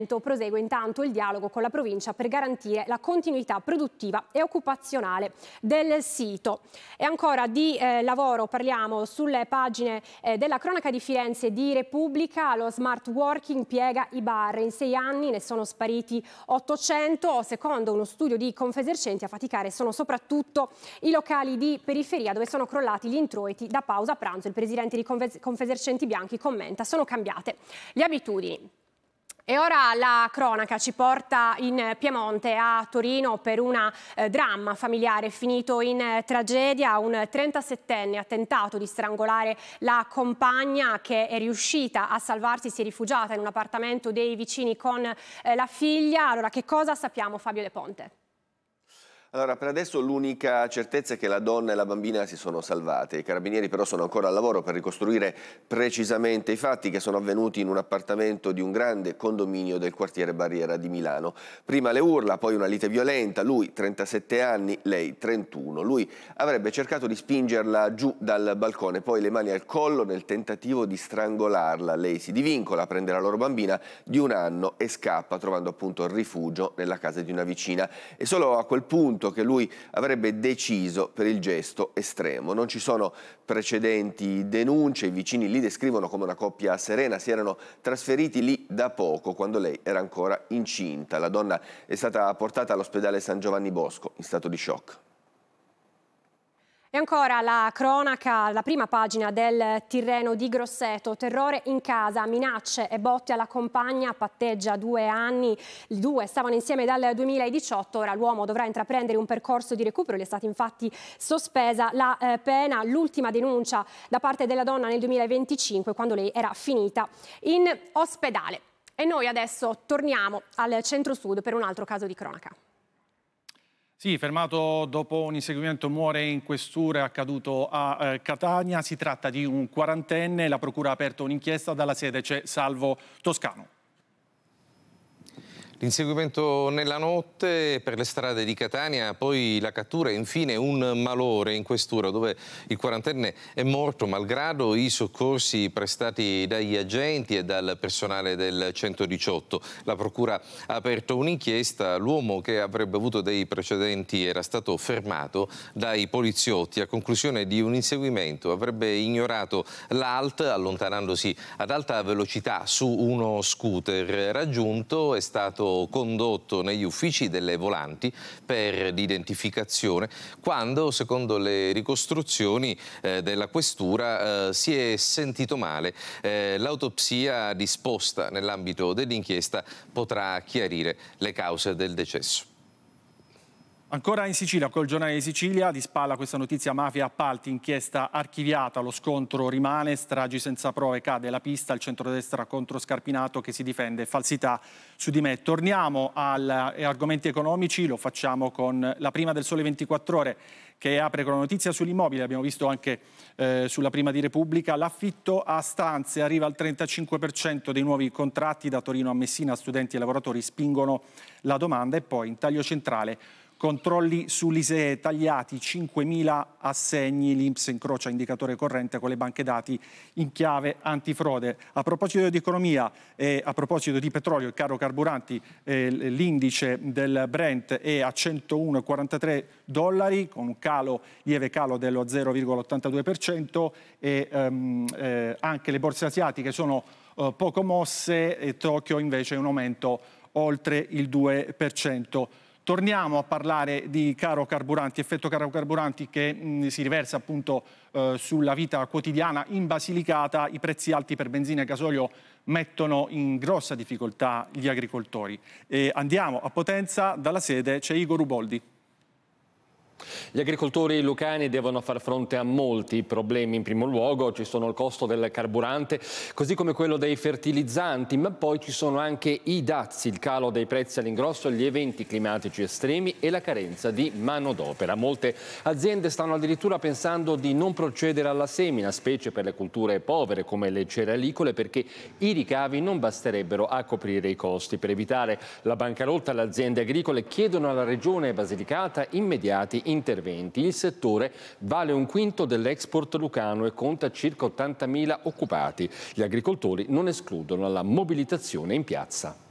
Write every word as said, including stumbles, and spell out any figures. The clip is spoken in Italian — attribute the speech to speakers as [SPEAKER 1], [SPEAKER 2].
[SPEAKER 1] Prosegue intanto il dialogo con la provincia per garantire la continuità produttiva e occupazionale del sito. E ancora di eh, lavoro parliamo sulle pagine eh, della cronaca di Firenze di Repubblica. Lo smart working piega i bar. In sei anni ne sono spariti ottocento. Secondo uno studio di Confesercenti, a faticare sono soprattutto i locali di periferia dove sono crollati gli introiti da pausa pranzo. Il presidente di Confesercenti Bianchi commenta: sono cambiate le abitudini. E ora la cronaca ci porta in Piemonte, a Torino, per un eh, dramma familiare finito in eh, tragedia. Un trentasettenne ha tentato di strangolare la compagna, che è riuscita a salvarsi, si è rifugiata in un appartamento dei vicini con eh, la figlia. Allora, che cosa sappiamo, Fabio De Ponte?
[SPEAKER 2] Allora, per adesso l'unica certezza è che la donna e la bambina si sono salvate. I carabinieri però sono ancora al lavoro per ricostruire precisamente i fatti, che sono avvenuti in un appartamento di un grande condominio del quartiere Barriera di Milano. Prima le urla, poi una lite violenta, lui trentasette anni, lei trentuno. Lui avrebbe cercato di spingerla giù dal balcone, poi le mani al collo nel tentativo di strangolarla. Lei si divincola, prende la loro bambina di un anno e scappa, trovando appunto rifugio nella casa di una vicina. E solo a quel punto che lui avrebbe deciso per il gesto estremo. Non ci sono precedenti denunce, i vicini li descrivono come una coppia serena, si erano trasferiti lì da poco, quando lei era ancora incinta. La donna è stata portata all'ospedale San Giovanni Bosco in stato di shock.
[SPEAKER 1] E ancora la cronaca, la prima pagina del Tirreno di Grosseto: terrore in casa, minacce e botte alla compagna, patteggia due anni. I due stavano insieme dal duemiladiciotto, ora l'uomo dovrà intraprendere un percorso di recupero, gli è stata infatti sospesa la eh, pena. L'ultima denuncia da parte della donna nel duemilaventicinque, quando lei era finita in ospedale. E noi adesso torniamo al centro-sud per un altro caso di cronaca.
[SPEAKER 3] Sì, fermato dopo un inseguimento, muore in questura, accaduto a eh, Catania. Si tratta di un quarantenne, la procura ha aperto un'inchiesta, dalla sede c'è Salvo Toscano.
[SPEAKER 4] L'inseguimento nella notte per le strade di Catania, poi la cattura e infine un malore in questura dove il quarantenne è morto malgrado i soccorsi prestati dagli agenti e dal personale del centodiciotto. La procura ha aperto un'inchiesta, l'uomo che avrebbe avuto dei precedenti era stato fermato dai poliziotti a conclusione di un inseguimento, avrebbe ignorato l'A L T allontanandosi ad alta velocità su uno scooter. Raggiunto, è stato condotto negli uffici delle volanti per l'identificazione, quando, secondo le ricostruzioni eh, della questura, eh, si è sentito male. Eh, l'autopsia disposta nell'ambito dell'inchiesta potrà chiarire le cause del decesso.
[SPEAKER 3] Ancora in Sicilia, col Giornale di Sicilia, di spalla questa notizia: mafia, appalti, inchiesta archiviata, lo scontro rimane, stragi senza prove, cade la pista, il centrodestra contro Scarpinato che si difende, falsità su di me. Torniamo agli argomenti economici, lo facciamo con la prima del Sole ventiquattro Ore, che apre con la notizia sull'immobile, abbiamo visto anche eh, sulla prima di Repubblica. L'affitto a stanze arriva al trentacinque per cento dei nuovi contratti da Torino a Messina, studenti e lavoratori spingono la domanda. E poi in taglio centrale: controlli sull'I S E E tagliati, cinquemila assegni, l'I N P S incrocia indicatore corrente con le banche dati in chiave antifrode. A proposito di economia e a proposito di petrolio e caro carburanti, eh, l'indice del Brent è a centouno virgola quarantatré dollari, con un calo, lieve calo dello zero virgola ottantadue per cento, e ehm, eh, anche le borse asiatiche sono eh, poco mosse, e Tokyo invece è un aumento oltre il due per cento. Torniamo a parlare di caro carburanti, effetto caro carburanti che mh, si riversa appunto eh, sulla vita quotidiana in Basilicata. I prezzi alti per benzina e gasolio mettono in grossa difficoltà gli agricoltori. E andiamo a Potenza, dalla sede c'è Igor Uboldi.
[SPEAKER 5] Gli agricoltori lucani devono far fronte a molti problemi. In primo luogo ci sono il costo del carburante, così come quello dei fertilizzanti, ma poi ci sono anche i dazi, il calo dei prezzi all'ingrosso, gli eventi climatici estremi e la carenza di manodopera. Molte aziende stanno addirittura pensando di non procedere alla semina, specie per le culture povere come le cerealicole, perché i ricavi non basterebbero a coprire i costi. Per evitare la bancarotta, le aziende agricole chiedono alla Regione Basilicata immediati interventi. Il settore vale un quinto dell'export lucano e conta circa ottantamila occupati. Gli agricoltori non escludono la mobilitazione in piazza.